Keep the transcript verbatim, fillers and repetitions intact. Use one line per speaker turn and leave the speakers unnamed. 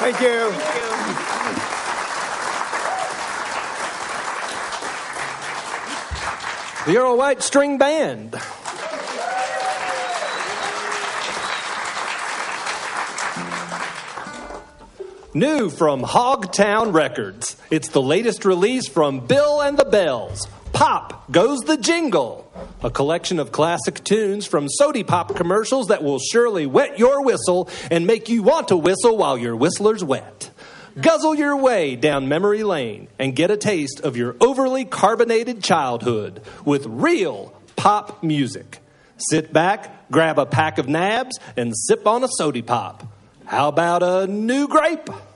Thank you.
The Earl White String Band. New from Hogtown Records. It's the latest release from Bill and the Bells. Pop Goes the Jingle. A collection of classic tunes from Sody Pop commercials that will surely wet your whistle and make you want to whistle while your whistler's wet. Guzzle your way down memory lane and get a taste of your overly carbonated childhood with real pop music. Sit back, grab a pack of nabs, and sip on a Sody Pop. How about a new grape?